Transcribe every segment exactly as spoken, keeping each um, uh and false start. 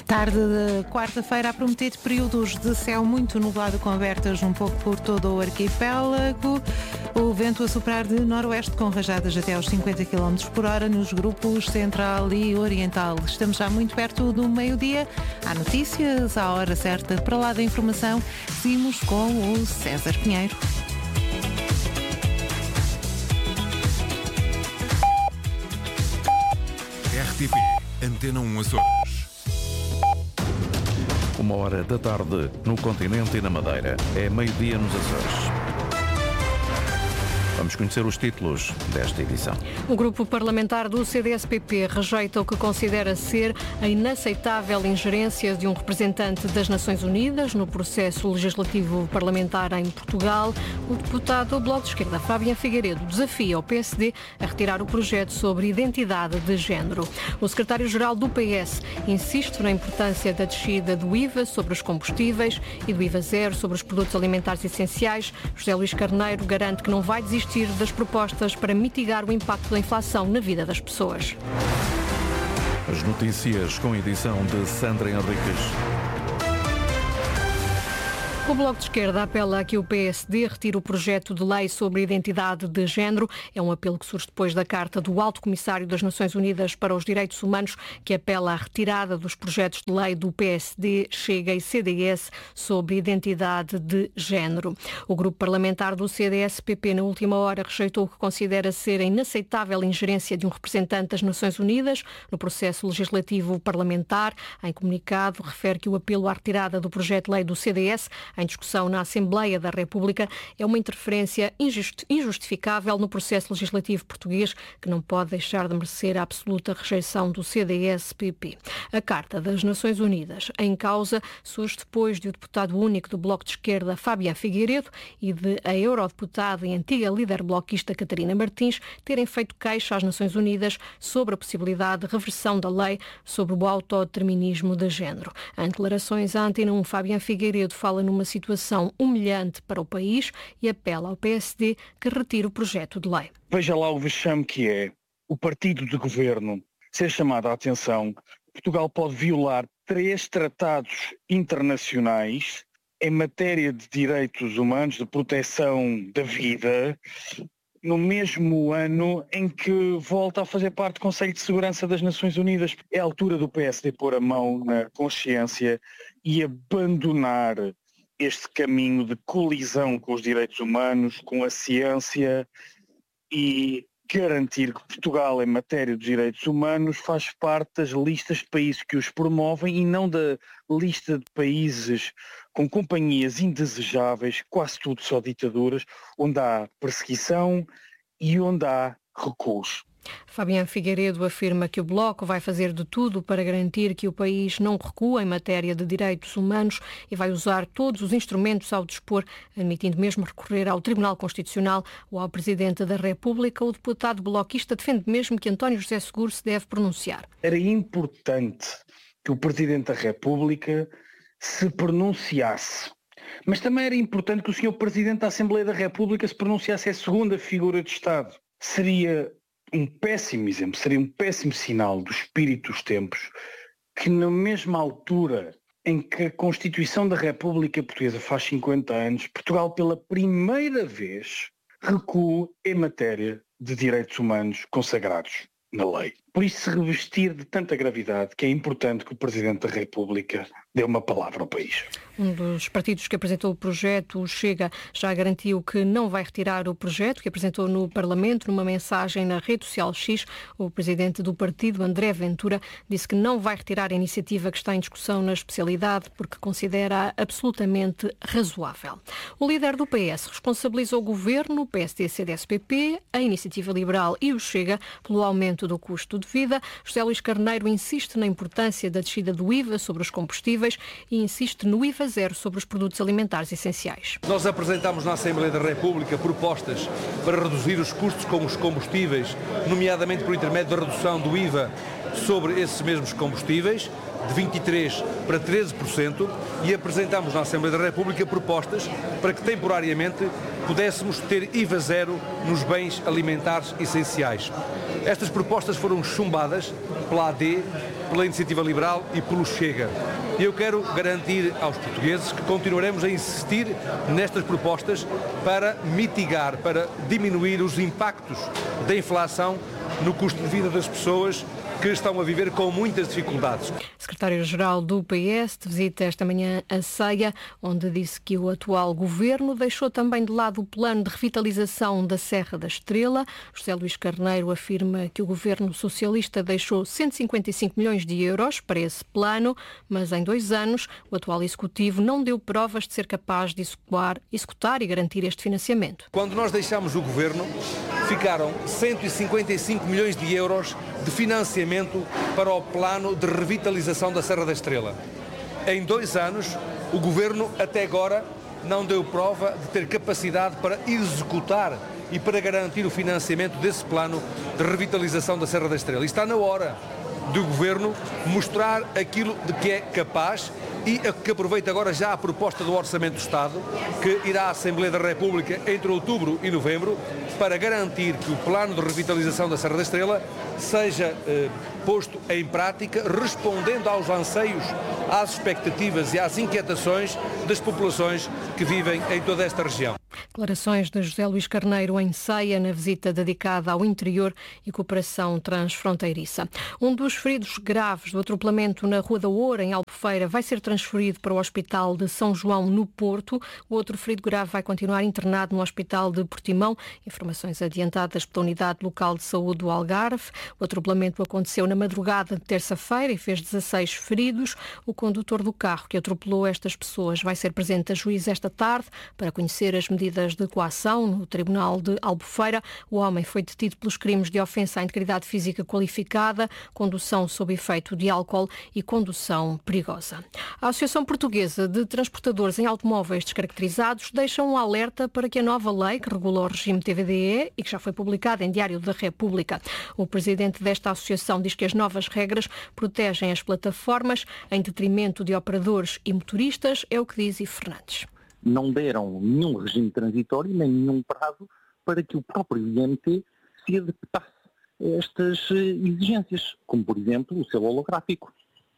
Tarde de quarta-feira a prometer períodos de céu muito nublado com abertas um pouco por todo o arquipélago. O vento a soprar de noroeste com rajadas até aos cinquenta quilómetros por hora nos grupos central e oriental. Estamos já muito perto do meio-dia. Há notícias à hora certa. Para lá da informação, seguimos com o César Pinheiro. R T P Antena um Açores. Uma hora da tarde no continente e na Madeira. É meio-dia nos Açores. Vamos conhecer os títulos desta edição. O grupo parlamentar do C D S P P rejeita o que considera ser a inaceitável ingerência de um representante das Nações Unidas no processo legislativo parlamentar em Portugal. O deputado do Bloco de Esquerda, Fábio Figueiredo, desafia o P S D a retirar o projeto sobre identidade de género. O secretário-geral do P S insiste na importância da descida do I V A sobre os combustíveis e do I V A zero sobre os produtos alimentares essenciais. José Luís Carneiro garante que não vai desistir das propostas para mitigar o impacto da inflação na vida das pessoas. As notícias com edição de Sandra Henriques. O Bloco de Esquerda apela a que o P S D retire o projeto de lei sobre identidade de género. É um apelo que surge depois da carta do Alto Comissário das Nações Unidas para os Direitos Humanos, que apela à retirada dos projetos de lei do P S D, Chega e C D S sobre identidade de género. O grupo parlamentar do C D S P P, na última hora, rejeitou o que considera ser a inaceitável ingerência de um representante das Nações Unidas no processo legislativo parlamentar. Em comunicado, refere que o apelo à retirada do projeto de lei do C D S em discussão na Assembleia da República é uma interferência injust, injustificável no processo legislativo português que não pode deixar de merecer a absoluta rejeição do C D S P P. A Carta das Nações Unidas em causa surge depois de o deputado único do Bloco de Esquerda, Fábio Figueiredo, e de a eurodeputada e antiga líder bloquista Catarina Martins terem feito queixa às Nações Unidas sobre a possibilidade de reversão da lei sobre o autodeterminismo de género. Em declarações à Antena um, Fábio Figueiredo fala numa situação humilhante para o país e apela ao P S D que retire o projeto de lei. Veja lá o vexame que é o partido de governo ser chamado a atenção. Portugal pode violar três tratados internacionais em matéria de direitos humanos, de proteção da vida, no mesmo ano em que volta a fazer parte do Conselho de Segurança das Nações Unidas. É a altura do P S D pôr a mão na consciência e abandonar este caminho de colisão com os direitos humanos, com a ciência, e garantir que Portugal, em matéria de direitos humanos, faz parte das listas de países que os promovem e não da lista de países com companhias indesejáveis, quase tudo só ditaduras, onde há perseguição e onde há recuos. Fábio Figueiredo afirma que o Bloco vai fazer de tudo para garantir que o país não recua em matéria de direitos humanos e vai usar todos os instrumentos ao dispor, admitindo mesmo recorrer ao Tribunal Constitucional ou ao Presidente da República. O deputado bloquista defende mesmo que António José Seguro se deve pronunciar. Era importante que o Presidente da República se pronunciasse, mas também era importante que o senhor Presidente da Assembleia da República se pronunciasse. É a segunda figura de Estado. Seria um péssimo exemplo, seria um péssimo sinal do espírito dos tempos que na mesma altura em que a Constituição da República Portuguesa faz cinquenta anos, Portugal pela primeira vez recua em matéria de direitos humanos consagrados na lei. Por isso se revestir de tanta gravidade que é importante que o Presidente da República dê uma palavra ao país. Um dos partidos que apresentou o projeto, o Chega, já garantiu que não vai retirar o projeto que apresentou no Parlamento. Numa mensagem na rede social X, o presidente do partido, André Ventura, disse que não vai retirar a iniciativa que está em discussão na especialidade porque considera absolutamente razoável. O líder do P S responsabilizou o Governo, o P S D, C D S P P, a Iniciativa Liberal e o Chega pelo aumento do custo de vida. José Luís Carneiro insiste na importância da descida do I V A sobre os combustíveis e insiste no I V A zero sobre os produtos alimentares essenciais. Nós apresentámos na Assembleia da República propostas para reduzir os custos com os combustíveis, nomeadamente por intermédio da redução do I V A sobre esses mesmos combustíveis, de vinte e três por cento para treze por cento, e apresentámos na Assembleia da República propostas para que temporariamente pudéssemos ter I V A zero nos bens alimentares essenciais. Estas propostas foram chumbadas pela A D, pela Iniciativa Liberal e pelo Chega. E eu quero garantir aos portugueses que continuaremos a insistir nestas propostas para mitigar, para diminuir os impactos da inflação no custo de vida das pessoas que estão a viver com muitas dificuldades. Secretário-Geral do P S visita esta manhã a Ceia, onde disse que o atual governo deixou também de lado o plano de revitalização da Serra da Estrela. José Luís Carneiro afirma que o governo socialista deixou cento e cinquenta e cinco milhões de euros para esse plano, mas em dois anos o atual executivo não deu provas de ser capaz de executar, executar e garantir este financiamento. Quando nós deixámos o governo, ficaram cento e cinquenta e cinco milhões de euros de financiamento para o plano de revitalização da Serra da Estrela. Em dois anos, o governo até agora não deu prova de ter capacidade para executar e para garantir o financiamento desse plano de revitalização da Serra da Estrela. E está na hora do governo mostrar aquilo de que é capaz e que aproveita agora já a proposta do Orçamento do Estado, que irá à Assembleia da República entre outubro e novembro, para garantir que o plano de revitalização da Serra da Estrela seja eh, posto em prática, respondendo aos anseios, às expectativas e às inquietações das populações que vivem em toda esta região. Declarações de José Luís Carneiro em Ceia, na visita dedicada ao interior e cooperação transfronteiriça. Um dos feridos graves do atropelamento na Rua da Oura, em Albufeira, vai ser transferido para o Hospital de São João, no Porto. O outro ferido grave vai continuar internado no Hospital de Portimão. Informações adiantadas pela Unidade Local de Saúde do Algarve. O atropelamento aconteceu na madrugada de terça-feira e fez dezasseis feridos. O condutor do carro que atropelou estas pessoas vai ser presente a juiz esta tarde para conhecer as medidas de coação no Tribunal de Albufeira. O homem foi detido pelos crimes de ofensa à integridade física qualificada, condução sob efeito de álcool e condução perigosa. A Associação Portuguesa de Transportadores em Automóveis Descaracterizados deixa um alerta para que a nova lei que regula o regime T V D E e que já foi publicada em Diário da República. O presidente desta associação diz que as novas regras protegem as plataformas em detrimento de operadores e motoristas, é o que diz Ivo Fernandes. Não deram nenhum regime transitório, nem nenhum prazo para que o próprio I M T se adaptasse a estas exigências, como, por exemplo, o selo holográfico.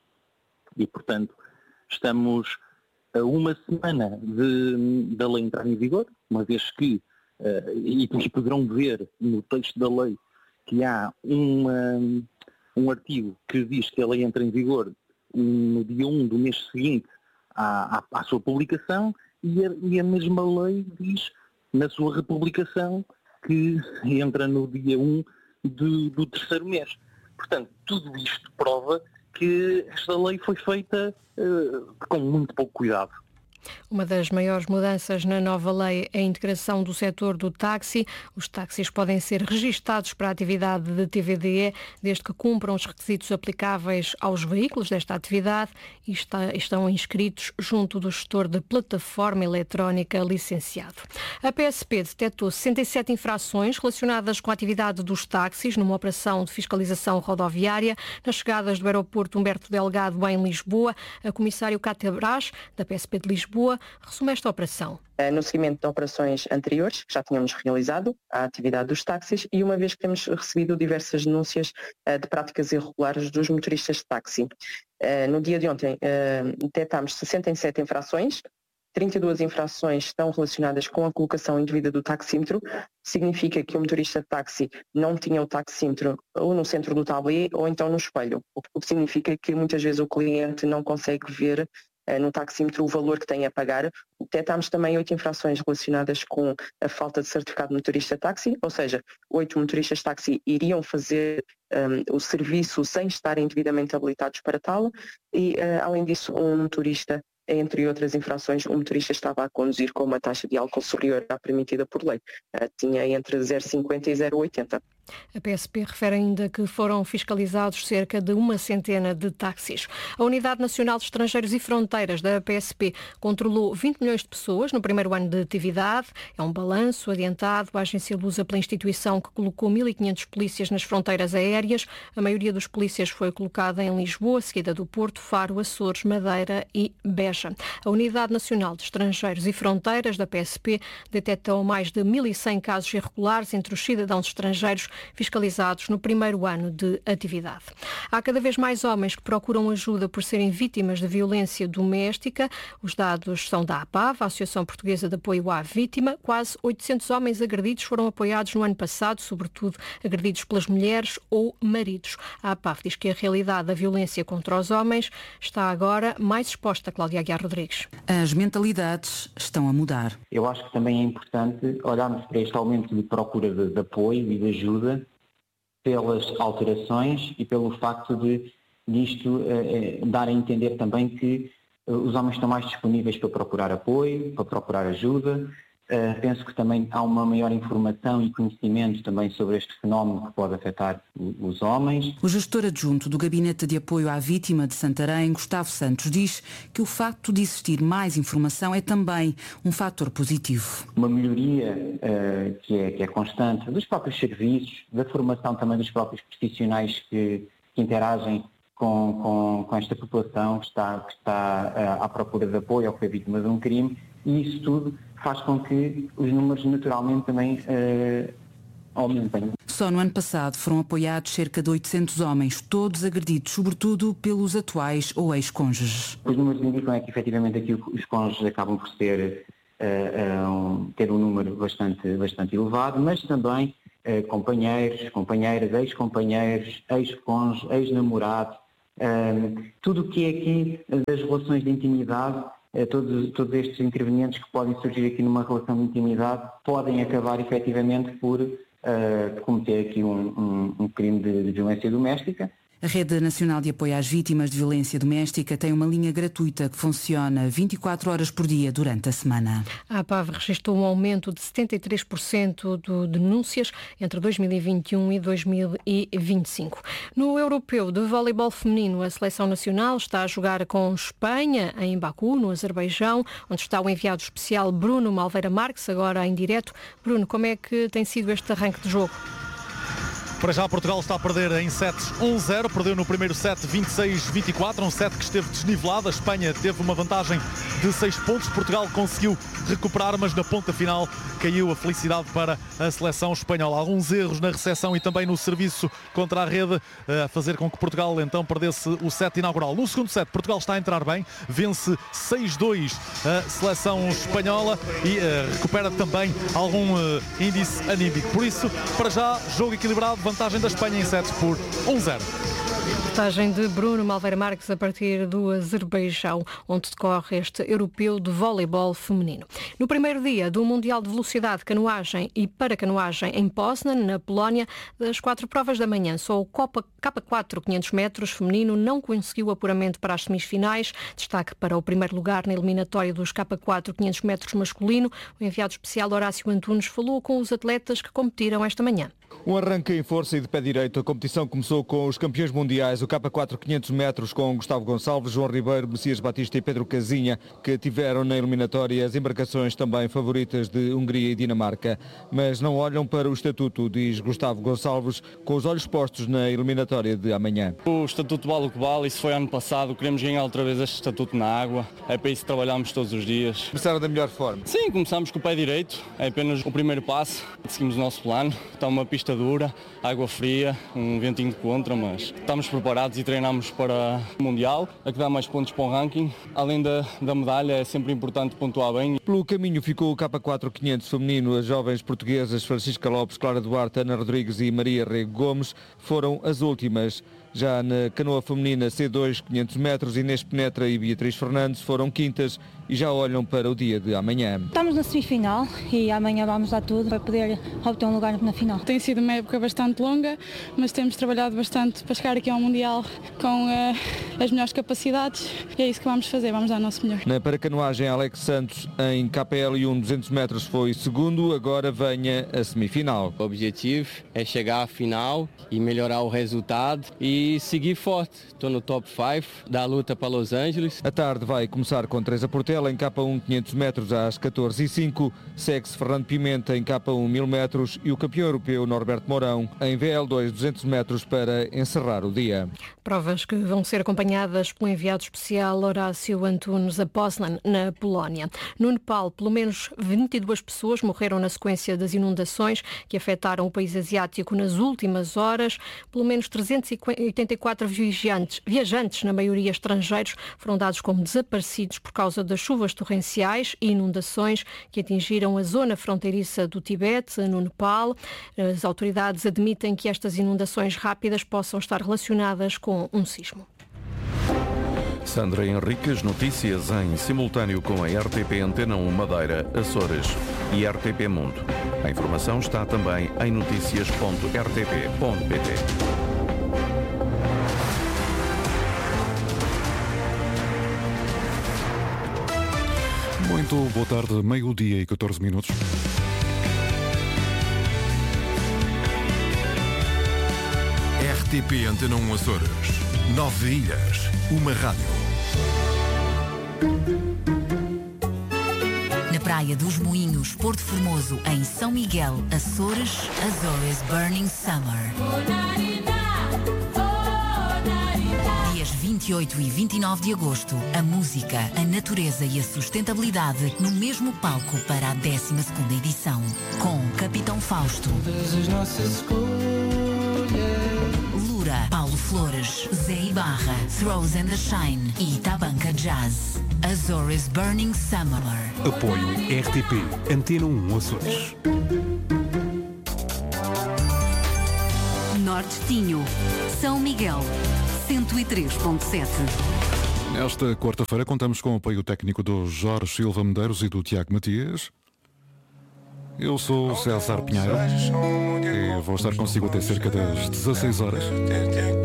E, portanto, estamos a uma semana de, da lei entrar em vigor, uma vez que, uh, e, e poderão ver no texto da lei, que há uma, um artigo que diz que a lei entra em vigor no dia um do mês seguinte à, à, à sua publicação, E a, e a mesma lei diz, na sua republicação, que entra no dia um do, do terceiro mês. Portanto, tudo isto prova que esta lei foi feita uh, com muito pouco cuidado. Uma das maiores mudanças na nova lei é a integração do setor do táxi. Os táxis podem ser registados para a atividade de T V D E desde que cumpram os requisitos aplicáveis aos veículos desta atividade e está, estão inscritos junto do gestor de plataforma eletrónica licenciado. A P S P detectou sessenta e sete infrações relacionadas com a atividade dos táxis numa operação de fiscalização rodoviária nas chegadas do aeroporto Humberto Delgado em Lisboa. A comissário Cátia Brás, da P S P de Lisboa, resume esta operação. No seguimento de operações anteriores, que já tínhamos realizado a atividade dos táxis e uma vez que temos recebido diversas denúncias de práticas irregulares dos motoristas de táxi. No dia de ontem, detectámos sessenta e sete infrações, trinta e duas infrações estão relacionadas com a colocação indevida do taxímetro. Significa que o motorista de táxi não tinha o taxímetro ou no centro do tablier ou então no espelho, o que significa que muitas vezes o cliente não consegue ver no taxímetro o valor que tem a pagar. Detectámos também oito infrações relacionadas com a falta de certificado de motorista de táxi, ou seja, oito motoristas de táxi iriam fazer um, o serviço sem estarem devidamente habilitados para tal e, uh, além disso, um motorista, entre outras infrações, um motorista estava a conduzir com uma taxa de álcool superior à permitida por lei. Uh, tinha entre zero vírgula cinquenta e zero vírgula oitenta. A P S P refere ainda que foram fiscalizados cerca de uma centena de táxis. A Unidade Nacional de Estrangeiros e Fronteiras da P S P controlou vinte milhões de pessoas no primeiro ano de atividade. É um balanço adiantado. A agência lusa pela instituição que colocou mil e quinhentos polícias nas fronteiras aéreas. A maioria dos polícias foi colocada em Lisboa, seguida do Porto, Faro, Açores, Madeira e Beja. A Unidade Nacional de Estrangeiros e Fronteiras da P S P detectou mais de mil e cem casos irregulares entre os cidadãos estrangeiros fiscalizados no primeiro ano de atividade. Há cada vez mais homens que procuram ajuda por serem vítimas de violência doméstica. Os dados são da APAV, a Associação Portuguesa de Apoio à Vítima. Quase oitocentos homens agredidos foram apoiados no ano passado, sobretudo agredidos pelas mulheres ou maridos. A APAV diz que a realidade da violência contra os homens está agora mais exposta. Cláudia Aguiar Rodrigues. As mentalidades estão a mudar. Eu acho que também é importante olharmos para este aumento de procura de, de apoio e de ajuda pelas alterações e pelo facto de disto eh, dar a entender também que eh, os homens estão mais disponíveis para procurar apoio, para procurar ajuda. Uh, penso que também há uma maior informação e conhecimento também sobre este fenómeno que pode afetar o, os homens. O gestor adjunto do Gabinete de Apoio à Vítima de Santarém, Gustavo Santos, diz que o facto de existir mais informação é também um fator positivo. Uma melhoria uh, que, é, que é constante dos próprios serviços, da formação também dos próprios profissionais que, que interagem com, com, com esta população que está, que está uh, à procura de apoio ou que foi vítima de um crime, e isso tudo faz com que os números naturalmente também uh, aumentem. Só no ano passado foram apoiados cerca de oitocentos homens, todos agredidos, sobretudo pelos atuais ou ex-cônjuges. Os números indicam é que efetivamente aqui os cônjuges acabam por ser, uh, um, ter um número bastante, bastante elevado, mas também uh, companheiros, companheiras, ex-companheiros, ex-cônjuges, ex-namorados, uh, tudo o que é aqui das relações de intimidade. Todos, todos estes intervenientes que podem surgir aqui numa relação de intimidade podem acabar efetivamente por uh, cometer aqui um, um, um crime de, de violência doméstica. A Rede Nacional de Apoio às Vítimas de Violência Doméstica tem uma linha gratuita que funciona vinte e quatro horas por dia durante a semana. A APAV registrou um aumento de setenta e três por cento de denúncias entre dois mil e vinte e um e dois mil e vinte e cinco. No Europeu de Voleibol Feminino, a Seleção Nacional está a jogar com Espanha, em Baku, no Azerbaijão, onde está o enviado especial Bruno Malveira Marques, agora em direto. Bruno, como é que tem sido este arranque de jogo? Para já Portugal está a perder em sets um zero, perdeu no primeiro set vinte e seis a vinte e quatro, um set que esteve desnivelado. A Espanha teve uma vantagem de seis pontos, Portugal conseguiu recuperar, mas na ponta final caiu a felicidade para a seleção espanhola. Alguns erros na recepção e também no serviço contra a rede, a fazer com que Portugal então perdesse o set inaugural. No segundo set, Portugal está a entrar bem, vence seis dois a seleção espanhola e uh, recupera também algum uh, índice anímico. Por isso, para já, jogo equilibrado, vantagem da Espanha em sets por um zero. Vantagem de Bruno Malveira Marques a partir do Azerbaijão, onde decorre este europeu de voleibol feminino. No primeiro dia do Mundial de Velocidade, Canoagem e Paracanoagem em Poznan, na Polónia, das quatro provas da manhã, só o K quatro quinhentos metros feminino não conseguiu apuramento para as semifinais. Destaque para o primeiro lugar na eliminatória dos K quatro quinhentos metros masculino. O enviado especial Horácio Antunes falou com os atletas que competiram esta manhã. Um arranque em força e de pé direito. A competição começou com os campeões mundiais, o K quatro quinhentos metros, com Gustavo Gonçalves, João Ribeiro, Messias Batista e Pedro Casinha, que tiveram na eliminatória as embarcações também favoritas de Hungria e Dinamarca. Mas não olham para o estatuto, diz Gustavo Gonçalves, com os olhos postos na eliminatória de amanhã. O estatuto vale o que vale, isso foi ano passado, queremos ganhar outra vez este estatuto na água, é para isso que trabalhamos todos os dias. Começaram da melhor forma? Sim, começamos com o pé direito, é apenas o primeiro passo, seguimos o nosso plano, está uma pista dura, água fria, um ventinho de contra, mas estamos preparados e treinamos para o Mundial, a que dá mais pontos para o ranking. Além da, da medalha, é sempre importante pontuar bem. Pelo caminho ficou o K quatro quinhentos feminino. As jovens portuguesas Francisca Lopes, Clara Duarte, Ana Rodrigues e Maria Rego Gomes foram as últimas. Já na canoa feminina C dois quinhentos metros, Inês Penetra e Beatriz Fernandes foram quintas e já olham para o dia de amanhã. Estamos na semifinal e amanhã vamos dar tudo para poder obter um lugar na final. Tem sido uma época bastante longa, mas temos trabalhado bastante para chegar aqui ao Mundial com uh, as melhores capacidades e é isso que vamos fazer, vamos dar o nosso melhor. Na paracanoagem, Alex Santos em K L um duzentos metros foi segundo, agora venha a semifinal. O objetivo é chegar à final e melhorar o resultado e e seguir forte. Estou no top cinco da luta para Los Angeles. A tarde vai começar com Teresa Portela em K um quinhentos metros às catorze e cinco. Segue-se Fernando Pimenta em K um mil metros e o campeão europeu Norberto Mourão em V L dois duzentos metros para encerrar o dia. Provas que vão ser acompanhadas pelo enviado especial Horácio Antunes a Poznan, na Polónia. No Nepal, pelo menos vinte e duas pessoas morreram na sequência das inundações que afetaram o país asiático nas últimas horas. Pelo menos trezentos e oitenta e quatro viajantes, viajantes, na maioria estrangeiros, foram dados como desaparecidos por causa das chuvas torrenciais e inundações que atingiram a zona fronteiriça do Tibete, no Nepal. As autoridades admitem que estas inundações rápidas possam estar relacionadas com um sismo. Sandra Henriques, notícias em simultâneo com a R T P Antena um Madeira, Açores e R T P Mundo. A informação está também em notícias ponto r t p ponto p t. Muito boa tarde, meio-dia e catorze minutos. R T P Antena um Açores. Nove ilhas, uma rádio. Na Praia dos Moinhos, Porto Formoso, em São Miguel, Açores, Azores Burning Summer. Dias vinte e oito e vinte e nove de agosto, a música, a natureza e a sustentabilidade no mesmo palco para a décima segunda edição. Com Capitão Fausto, Lura, Paulo Flores, Zé Ibarra, Throws and the Shine e Tabanca Jazz. Azores Burning Summer. Apoio R T P Antena um Açores. Norte Tinho, São Miguel, cento e três ponto sete. Nesta quarta-feira contamos com o apoio técnico do Jorge Silva Medeiros e do Tiago Matias. Eu sou o César Pinheiro e vou estar consigo até cerca das dezasseis horas.